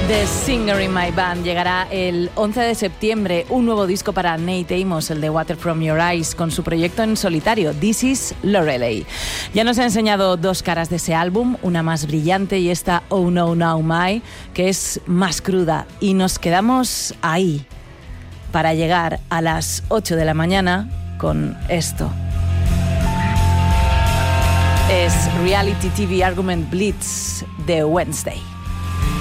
The Singer in My Band llegará el 11 de septiembre, un nuevo disco para Nate Amos, el de Water From Your Eyes, con su proyecto en solitario, This Is Lorelei. Ya nos ha enseñado dos caras de ese álbum, una más brillante y esta Oh No Now My, que es más cruda, y nos quedamos ahí para llegar a las 8 de la mañana con esto. Es Reality TV Argument Blitz de Wednesday.